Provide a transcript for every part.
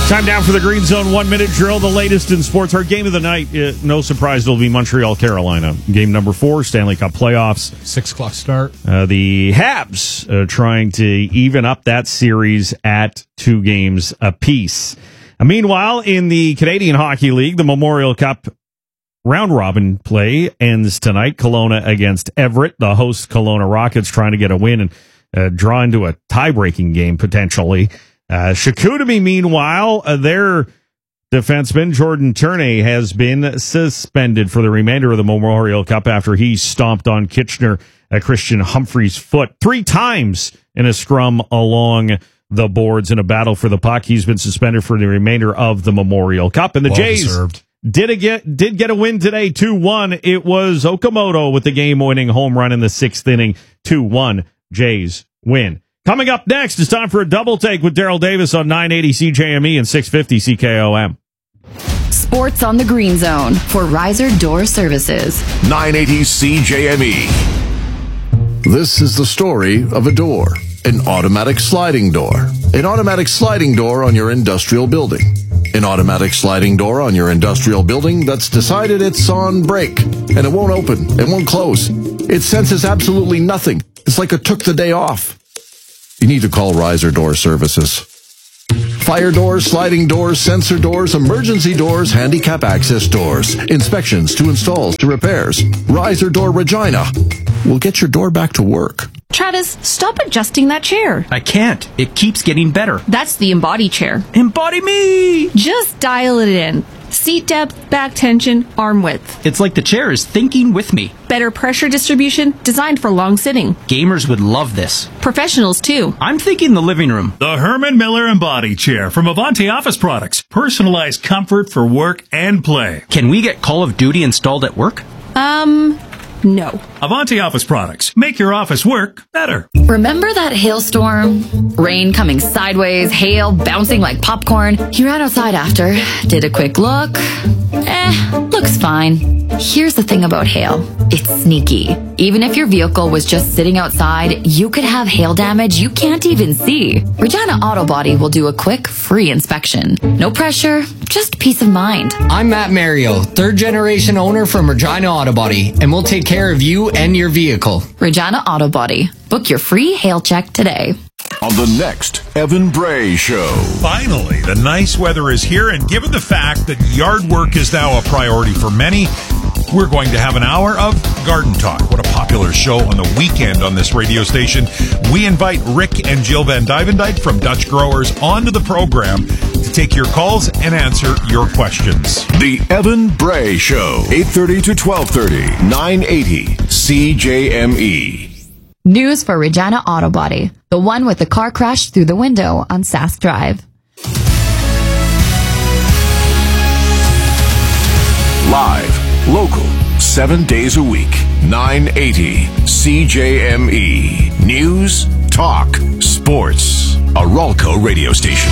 Time now for the Green Zone 1-minute drill, the latest in sports. Our game of the night, no surprise, it'll be Montreal, Carolina. Game number 4, Stanley Cup playoffs. 6 o'clock start. The Habs trying to even up that series at 2 games apiece. Meanwhile, in the Canadian Hockey League, the Memorial Cup round-robin play ends tonight. Kelowna against Everett. The host Kelowna Rockets trying to get a win and draw into a tie-breaking game, potentially. Chicoutimi, meanwhile, their defenseman, Jordan Turney, has been suspended for the remainder of the Memorial Cup after he stomped on Kitchener Christian Humphrey's foot 3 times in a scrum along the boards in a battle for the puck. He's been suspended for the remainder of the Memorial Cup. And the Jays did get a win today, 2-1. It was Okamoto with the game-winning home run in the 6th inning. 2-1, Jays win. Coming up next, it's time for a double take with Daryl Davis on 980 CJME and 650 CKOM. Sports on the Green Zone for Riser Door Services. 980 CJME. This is the story of a door, an automatic sliding door. An automatic sliding door on your industrial building. An automatic sliding door on your industrial building that's decided it's on break, and it won't open, it won't close. It senses absolutely nothing. It's like it took the day off. You need to call Riser Door Services. Fire doors, sliding doors, sensor doors, emergency doors, handicap access doors, inspections to installs to repairs. Riser Door Regina will get your door back to work. Travis, stop adjusting that chair. I can't. It keeps getting better. That's the Embody chair. Embody me! Just dial it in. Seat depth, back tension, arm width. It's like the chair is thinking with me. Better pressure distribution, designed for long sitting. Gamers would love this. Professionals, too. I'm thinking the living room. The Herman Miller Embody Chair from Avanti Office Products. Personalized comfort for work and play. Can we get Call of Duty installed at work? No. Avanti Office Products. Make your office work better. Remember that hailstorm? Rain coming sideways, hail bouncing like popcorn. You ran outside after, did a quick look. Looks fine. Here's the thing about hail. It's sneaky. Even if your vehicle was just sitting outside, you could have hail damage you can't even see. Regina Auto Body will do a quick, free inspection. No pressure, just peace of mind. I'm Matt Mario, 3rd-generation owner from Regina Auto Body, and we'll take care of you and your vehicle. Regina Auto Body. Book your free hail check today. On the next Evan Bray Show. Finally, the nice weather is here, and given the fact that yard work is now a priority for many, we're going to have an hour of Garden Talk. What a popular show on the weekend on this radio station. We invite Rick and Jill Van Duyvendijk from Dutch Growers onto the program to take your calls and answer your questions. The Evan Bray Show, 8:30 to 12:30, 980 CJME. News for Regina Auto Body, the one with the car crash through the window on Sask Drive. Live, local, 7 days a week, 980 CJME. News, talk, sports. A Ralco radio station.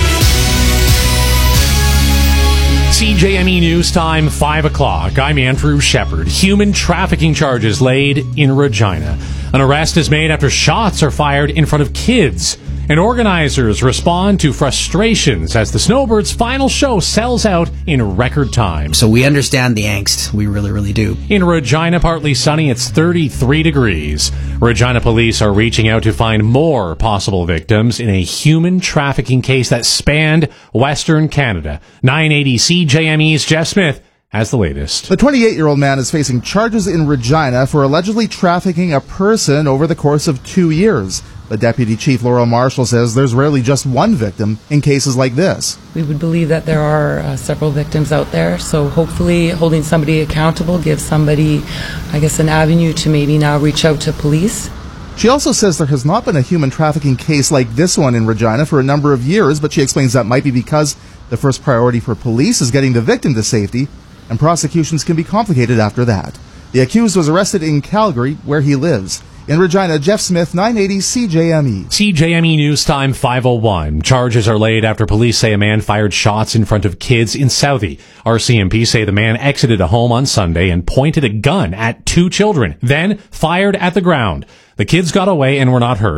CJME News Time, 5 o'clock. I'm Andrew Shepard. Human trafficking charges laid in Regina. An arrest is made after shots are fired in front of kids. And organizers respond to frustrations as the Snowbirds' final show sells out in record time. So we understand the angst. We really, really do. In Regina, partly sunny, it's 33 degrees. Regina police are reaching out to find more possible victims in a human trafficking case that spanned Western Canada. 980 CJME's Jeff Smith has the latest. The 28-year-old man is facing charges in Regina for allegedly trafficking a person over the course of 2 years. But Deputy Chief Laurel Marshall says there's rarely just one victim in cases like this. We would believe that there are several victims out there, so hopefully holding somebody accountable gives somebody, I guess, an avenue to maybe now reach out to police. She also says there has not been a human trafficking case like this one in Regina for a number of years, but she explains that might be because the first priority for police is getting the victim to safety, and prosecutions can be complicated after that. The accused was arrested in Calgary, where he lives. In Regina, Jeff Smith, 980 CJME. CJME News Time, 5:01. Charges are laid after police say a man fired shots in front of kids in Southie. RCMP say the man exited a home on Sunday and pointed a gun at 2 children, then fired at the ground. The kids got away and were not hurt.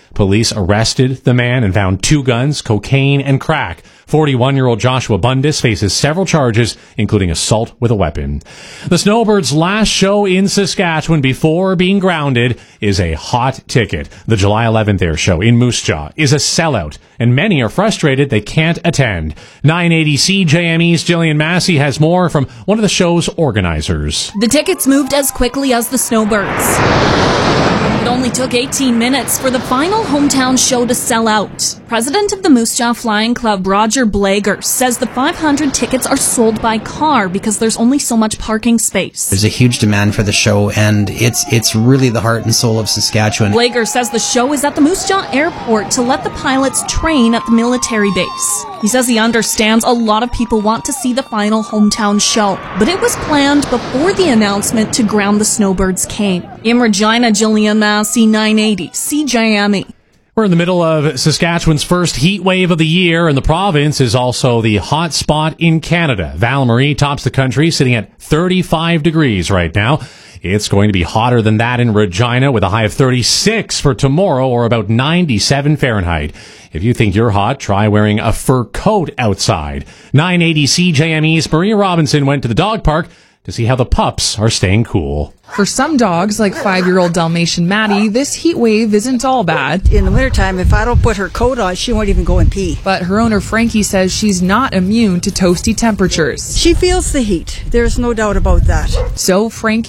Police arrested the man and found 2 guns, cocaine, and crack. 41-year-old Joshua Bundis faces several charges, including assault with a weapon. The Snowbirds' last show in Saskatchewan before being grounded is a hot ticket. The July 11th air show in Moose Jaw is a sellout, and many are frustrated they can't attend. 980 CJME's Jillian Massey has more from one of the show's organizers. The tickets moved as quickly as the Snowbirds. It only took 18 minutes for the final hometown show to sell out. President of the Moose Jaw Flying Club, Roger Blager, says the 500 tickets are sold by car because there's only so much parking space. There's a huge demand for the show, and it's really the heart and soul of Saskatchewan. Blager says the show is at the Moose Jaw Airport to let the pilots train at the military base. He says he understands a lot of people want to see the final hometown show, but it was planned before the announcement to ground the Snowbirds came. In Regina, Jillian Massey, 980 CJME. We're in the middle of Saskatchewan's first heat wave of the year, and the province is also the hot spot in Canada. Val-Marie tops the country, sitting at 35 degrees right now. It's going to be hotter than that in Regina, with a high of 36 for tomorrow, or about 97 Fahrenheit. If you think you're hot, try wearing a fur coat outside. 980 CJME's Maria Robinson went to the dog park to see how the pups are staying cool. For some dogs, like 5-year-old Dalmatian Maddie, this heat wave isn't all bad. In the wintertime, if I don't put her coat on, she won't even go and pee. But her owner Frankie says she's not immune to toasty temperatures. She feels the heat. There's no doubt about that. So Frankie